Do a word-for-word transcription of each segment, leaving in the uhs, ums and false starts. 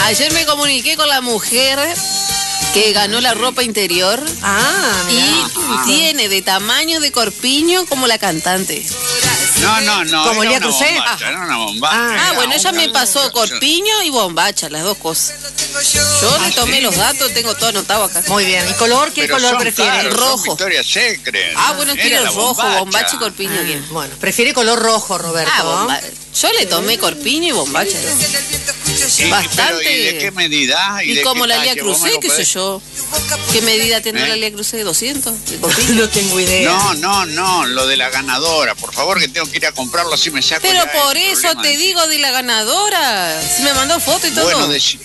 Ayer me comuniqué con la mujer que ganó la ropa interior. Ah, y mirá. tiene de tamaño de corpiño como la cantante. No, no, no. ¿Como era Lía una Cruzet? bombacha, era una bombacha. Ah, Ah, Era bueno, ella una- me pasó corpiño y bombacha, las dos cosas. Yo le tomé los datos, tengo todo anotado acá. Muy bien. ¿Y color? ¿Qué Pero color son prefiere? caros, son Rojo. Victoria's Secret. Ah, bueno, quiere Era el la rojo, bombacha. bombacha y corpiño. Ah, ¿Quién? bueno, prefiere color rojo, Roberto. Ah, bomba. Yo le tomé corpiño y bombacha. Y- y- Bastante. pero, ¿y de qué medida? ¿Y, Y de como qué la Lía talle? ¿Vos me Cruzet, lo qué sé podés? yo. ¿Qué medida tiene ¿Eh? la Lía Cruzet? ¿doscientos? ¿De corpiño? No tengo idea. No, no, no, lo de la ganadora. Por favor, que tengo que ir a comprarlo, así me saco. Pero ya por el eso problema te de- digo de la ganadora. Si me mandó foto y todo. Bueno, deci-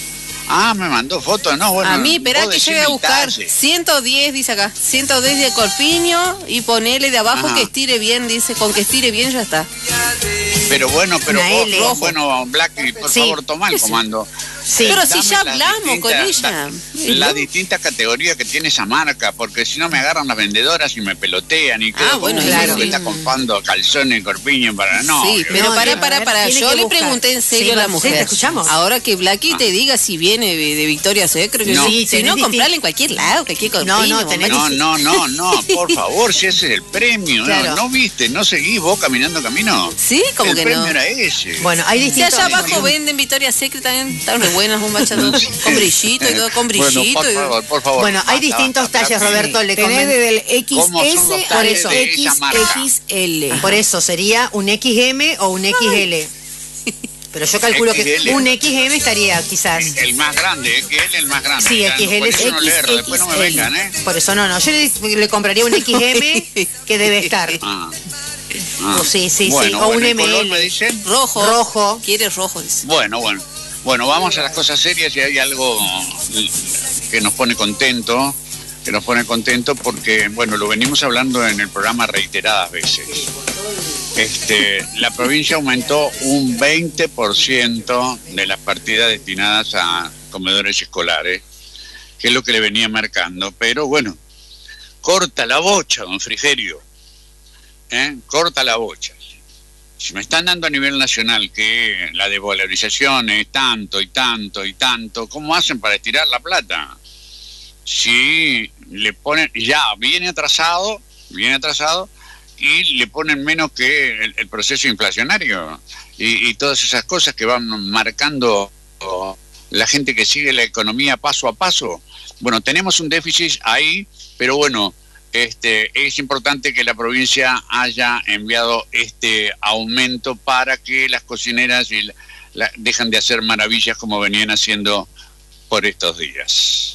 Ah, me mandó fotos, no, bueno. a mí, esperá vos que decime llegue a el buscar. talle. ciento diez, dice acá. ciento diez de corpiño y ponele de abajo Ajá. que estire bien, dice. Con que estire bien ya está. Pero bueno, pero Una vos, L. vos, bueno, Blacky, por Sí. favor, toma el comando. Sí. Pero si Dame ya las hablamos con distintas- ella. la- Las distintas categorías que tiene esa marca, porque si no me agarran las vendedoras y me pelotean y quedo Ah, como bueno, un claro. tipo que está comprando calzones y corpiño para no. Sí, pero No, para, no, para, a ver, para. tiene Yo que le buscar. pregunté en serio Sí, a la sí, mujer. te escuchamos. Ahora que Blacky Ah. te diga si viene de, de Victoria's Secret. No. No, Sí, si tenés no, distin- comprarle en cualquier lado, cualquier corpiño. No, no, tenés- bombacha. No, no, no, no, por favor, si ese es el premio. Claro. No, ¿no viste? ¿No seguís vos caminando camino? Sí, como el que premio no. era ese. Bueno, hay Si distintos... allá abajo venden Victoria's Secret también, están re buenas bombachas, todo, con brillito y todo, con brillito. Bueno, por y todo. favor, por favor. Bueno, hay basta, distintos basta, talles, Blacky. Roberto. Le Tenés conven- desde el ¿Cómo son los X S talles por de eso, esa marca? X L. Por eso sería un X M o un X L. Pero yo calculo que X L. un X M estaría quizás. El más grande, X L el más grande. Sí, Ya, X L por es eso no le erro, después no me X L. vengan, ¿eh? Por eso no, no. Yo le, le compraría un X M que debe estar. Ah. Ah. Oh, sí, sí, sí. Bueno, O bueno, un ¿el color M L. me dicen? Rojo. Rojo. Quiere rojo, dice. Bueno, bueno. Bueno, vamos a las cosas serias y hay algo que nos pone contento, que nos pone contento porque, bueno, lo venimos hablando en el programa reiteradas veces. Este, la provincia aumentó un veinte por ciento de las partidas destinadas a comedores escolares, que es lo que le venía marcando, pero bueno, corta la bocha, don Frigerio, ¿eh? Corta la bocha. Si me están dando a nivel nacional que la desvalorización es tanto y tanto y tanto, ¿cómo hacen para estirar la plata? Si le ponen, ya viene atrasado, viene atrasado, y le ponen menos que el, el proceso inflacionario y, y todas esas cosas que van marcando oh, la gente que sigue la economía paso a paso. Bueno, tenemos un déficit ahí, pero bueno, este, es importante que la provincia haya enviado este aumento para que las cocineras y la, la, dejan de hacer maravillas como venían haciendo por estos días.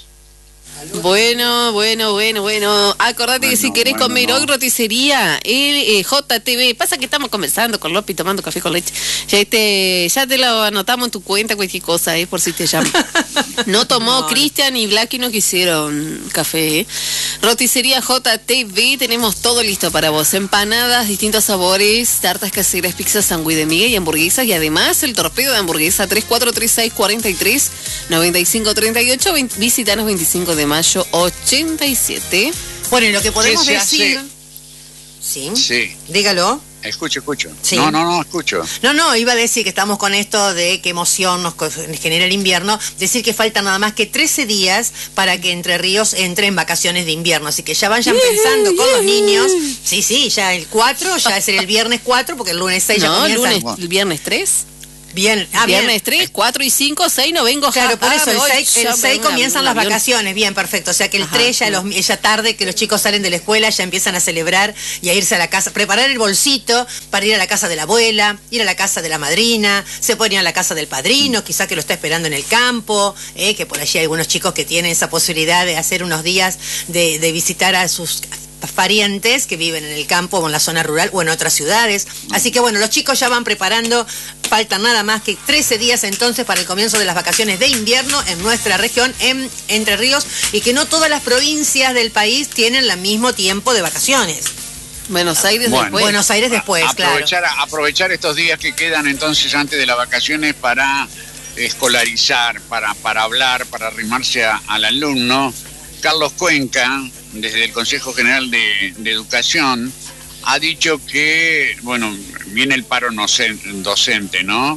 Bueno, bueno, bueno, bueno. Acordate Bueno, que si querés bueno, comer no. hoy roticería, el eh, J T V. Pasa que estamos conversando con Lopi tomando café con leche. Ya, este, ya te lo anotamos en tu cuenta, cualquier cosa, eh, por si te llaman. No tomó No, Cristian y Blacky, no quisieron café. eh. Roticería J T V, tenemos todo listo para vos. Empanadas, distintos sabores, tartas caseras, pizzas, sándwich de miga y hamburguesas. Y además el torpedo de hamburguesa tres cuatro tres seis cuatro tres nueve cinco tres ocho. Visitanos veinticinco de mayo ochenta y siete. Bueno, y lo que podemos ¿Qué se decir. hace? Sí. Sí, Dígalo. escucho, escucho. Sí. No, no, no, escucho. No, no, iba a decir que estamos con esto de qué emoción nos co- genera el invierno. Decir que faltan nada más que trece días para que Entre Ríos entre en vacaciones de invierno. Así que ya vayan pensando con los niños. Sí, sí, ya el cuatro, ya es el viernes cuatro, porque el lunes seis ya No, comienza. lunes, el viernes tres. Bien, ah, bien. Viernes tres, cuatro y cinco, seis no vengo. Claro, ja, por ah, eso, me el voy, seis, ya el me seis voy comienzan un las avión. vacaciones, bien, perfecto. O sea que el Ajá, tres ya, sí. los, ya tarde, que los chicos salen de la escuela, ya empiezan a celebrar y a irse a la casa, preparar el bolsito para ir a la casa de la abuela, ir a la casa de la madrina, se pueden ir a la casa del padrino, quizá que lo está esperando en el campo, eh, que por allí hay algunos chicos que tienen esa posibilidad de hacer unos días de, de visitar a sus parientes que viven en el campo o en la zona rural o en otras ciudades. Así que bueno, los chicos ya van preparando, faltan nada más que trece días entonces para el comienzo de las vacaciones de invierno en nuestra región, en Entre Ríos, y que no todas las provincias del país tienen el mismo tiempo de vacaciones. Buenos Aires Bueno. después. Buenos Aires después, A- claro. aprovechar, aprovechar estos días que quedan entonces antes de las vacaciones para escolarizar, para, para hablar, para arrimarse a- al alumno. Carlos Cuenca, desde el Consejo General de, de Educación, ha dicho que, bueno, viene el paro nocen- docente, ¿no?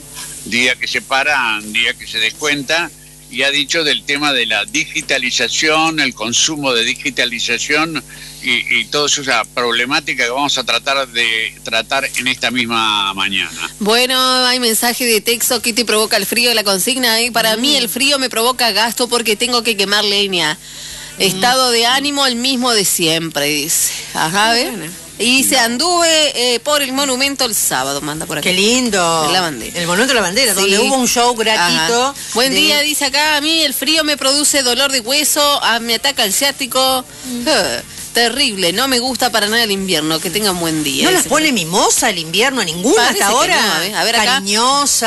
día que se para, día que se descuenta, y ha dicho del tema de la digitalización, el consumo de digitalización y, y toda esa problemática que vamos a tratar de tratar en esta misma mañana. Bueno, hay mensaje de texto: ¿qué te provoca el frío? La consigna, ¿eh? Para mm. mí el frío me provoca gasto porque tengo que quemar leña. Mm. Estado de ánimo el mismo de siempre, dice. Ajá, ¿ves? Bueno. Y se anduve eh, por el monumento el sábado, manda por acá. ¡Qué lindo! En la bandera. El monumento de la bandera, sí. Donde hubo un show gratuito. Ajá. Buen de... día, dice acá: a mí el frío me produce dolor de hueso, a, me ataca el ciático. Mm. Uh, terrible, no me gusta para nada el invierno. Que tengan buen día. ¿No las pone mimosa el invierno a ninguna hasta ahora? No, a ver, a ver acá. Cariñosa.